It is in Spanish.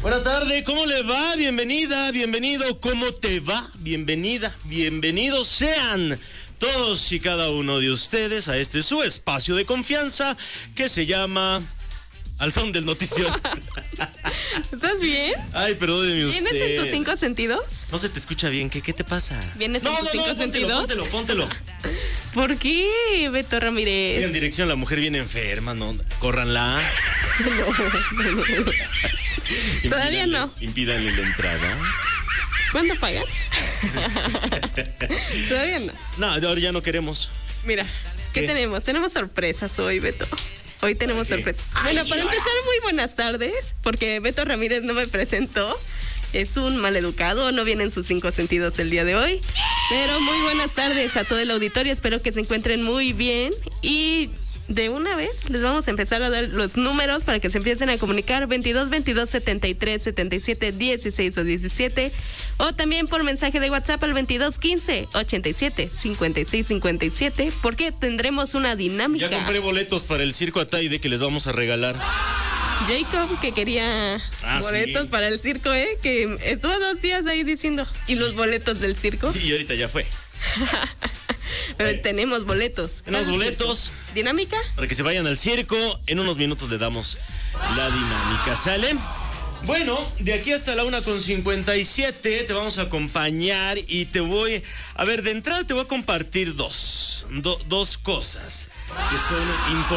Buenas tardes, ¿cómo le va? Bienvenida, bienvenido, ¿cómo te va? Bienvenida, bienvenidos sean todos y cada uno de ustedes a este su espacio de confianza que se llama Al Son del Notición. ¿Estás bien? Ay, perdóneme usted. ¿Vienes en tus 5 sentidos? No se te escucha bien, ¿qué te pasa? ¿Vienes en tus 5 sentidos? Póntelo. ¿Por qué, Beto Ramírez? En dirección, la mujer viene enferma, ¿no? Córranla. No. Todavía no. Impídanle la entrada. ¿Cuándo pagan? Todavía no. No, ahora ya no queremos. Mira, ¿qué tenemos? Tenemos sorpresas hoy, Beto. Hoy tenemos sorpresas. Bueno, para empezar, muy buenas tardes, porque Beto Ramírez no me presentó. Es un maleducado, no viene en sus 5 sentidos el día de hoy. Pero muy buenas tardes a todo el auditorio, espero que se encuentren muy bien. Y de una vez les vamos a empezar a dar los números para que se empiecen a comunicar. 22 22 73 77 16 o 17. O también por mensaje de WhatsApp al 22 15 87 56 57. Porque tendremos una dinámica. Ya compré boletos para el circo Ataide que les vamos a regalar. Jacob, que quería boletos para el circo, que estuvo 2 días ahí diciendo. ¿Y los boletos del circo? Sí, y ahorita ya fue. Pero tenemos boletos. Tenemos boletos. ¿Dinámica? Para que se vayan al circo. En unos minutos le damos la dinámica. ¿Sale? Bueno, de aquí hasta la 1:57 te vamos a acompañar y te voy... A ver, de entrada te voy a compartir dos cosas que son importantes.